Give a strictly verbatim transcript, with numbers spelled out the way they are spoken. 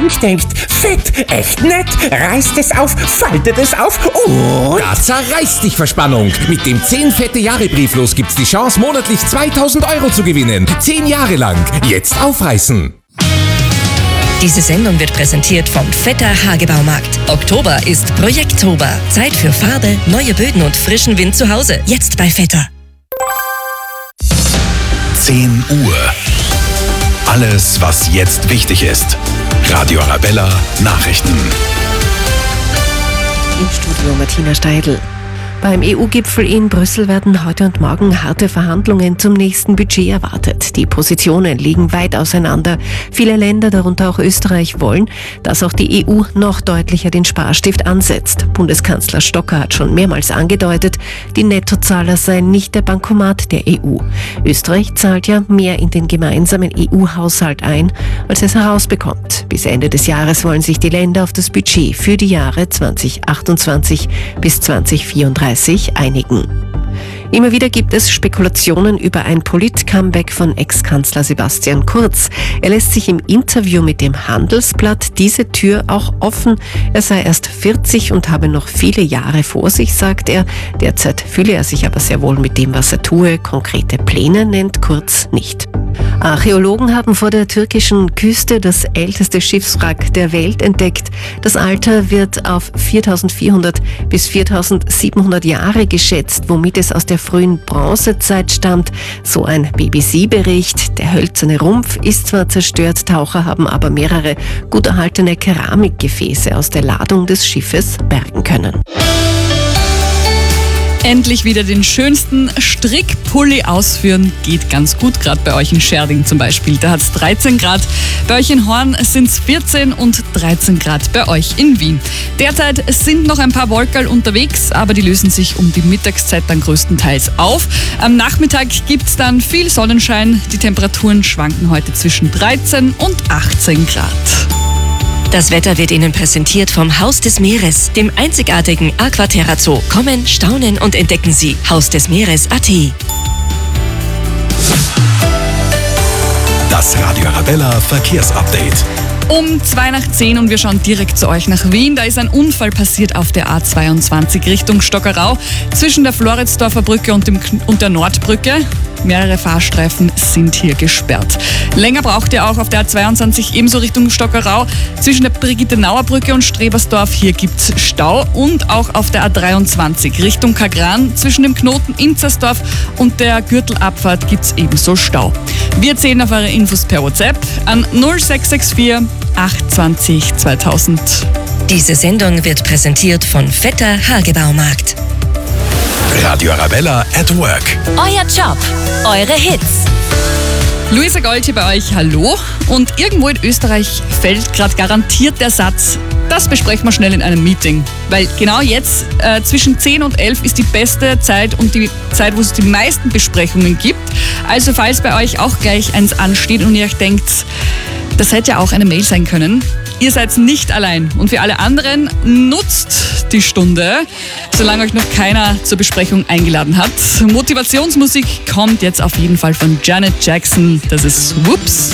und denkst, fett, echt nett, reißt es auf, faltet es auf und... Da zerreißt dich Verspannung. Mit dem zehn fette Jahre Brieflos gibt's die Chance, monatlich zweitausend Euro zu gewinnen. zehn Jahre lang. Jetzt aufreißen. Diese Sendung wird präsentiert vom Vetter Hagebaumarkt. Oktober ist Projekttober. Zeit für Farbe, neue Böden und frischen Wind zu Hause. Jetzt bei Vetter. zehn Uhr. Alles, was jetzt wichtig ist. Radio Arabella Nachrichten. Im Studio Martina Steidl. Beim E U-Gipfel in Brüssel werden heute und morgen harte Verhandlungen zum nächsten Budget erwartet. Die Positionen liegen weit auseinander. Viele Länder, darunter auch Österreich, wollen, dass auch die E U noch deutlicher den Sparstift ansetzt. Bundeskanzler Stocker hat schon mehrmals angedeutet, die Nettozahler seien nicht der Bankomat der E U. Österreich zahlt ja mehr in den gemeinsamen E U-Haushalt ein, als es herausbekommt. Bis Ende des Jahres wollen sich die Länder auf das Budget für die Jahre zweitausendachtundzwanzig bis zweitausendvierunddreißig einigen. Immer wieder gibt es Spekulationen über ein Polit-Comeback von Ex-Kanzler Sebastian Kurz. Er lässt sich im Interview mit dem Handelsblatt diese Tür auch offen. Er sei erst vierzig und habe noch viele Jahre vor sich, sagt er. Derzeit fühle er sich aber sehr wohl mit dem, was er tue. Konkrete Pläne nennt Kurz nicht. Archäologen haben vor der türkischen Küste das älteste Schiffswrack der Welt entdeckt. Das Alter wird auf viertausendvierhundert bis viertausendsiebenhundert Jahre geschätzt, womit es aus der frühen Bronzezeit stammt. So ein B B C-Bericht. Der hölzerne Rumpf ist zwar zerstört, Taucher haben aber mehrere gut erhaltene Keramikgefäße aus der Ladung des Schiffes bergen können. Endlich wieder den schönsten Strickpulli ausführen. Geht ganz gut, gerade bei euch in Scherding zum Beispiel. Da hat es dreizehn Grad. Bei euch in Horn sind es vierzehn und dreizehn Grad bei euch in Wien. Derzeit sind noch ein paar Wolkerl unterwegs, aber die lösen sich um die Mittagszeit dann größtenteils auf. Am Nachmittag gibt es dann viel Sonnenschein. Die Temperaturen schwanken heute zwischen dreizehn und achtzehn Grad. Das Wetter wird Ihnen präsentiert vom Haus des Meeres, dem einzigartigen Aquaterra Zoo. Kommen, staunen und entdecken Sie Haus des Meeres Punkt a t. Das Radio Arabella Verkehrsupdate. Um zwei nach zehn und wir schauen direkt zu euch nach Wien. Da ist ein Unfall passiert auf der A zweiundzwanzig Richtung Stockerau zwischen der Floridsdorfer Brücke und, dem, und der Nordbrücke. Mehrere Fahrstreifen sind hier gesperrt. Länger braucht ihr auch auf der A zweiundzwanzig ebenso Richtung Stockerau zwischen der Brigitte-Nauer Brücke und Strebersdorf. Hier gibt's Stau und auch auf der A dreiundzwanzig Richtung Kagran zwischen dem Knoten Inzersdorf und der Gürtelabfahrt gibt's ebenso Stau. Wir zählen auf eure Infos per WhatsApp an null sechs sechs vier acht zwanzig zweitausend. Diese Sendung wird präsentiert von Vetter Hagebaumarkt. Radio Arabella at Work. Euer Job, eure Hits. Luisa Gold hier bei euch, hallo. Und irgendwo in Österreich fällt gerade garantiert der Satz, das besprechen wir schnell in einem Meeting. Weil genau jetzt, äh, zwischen zehn und elf ist die beste Zeit und die Zeit, wo es die meisten Besprechungen gibt. Also falls bei euch auch gleich eins ansteht und ihr euch denkt, das hätte ja auch eine Mail sein können, ihr seid nicht allein. Und für alle anderen, nutzt die Stunde, solange euch noch keiner zur Besprechung eingeladen hat. Motivationsmusik kommt jetzt auf jeden Fall von Janet Jackson. Das ist Whoops.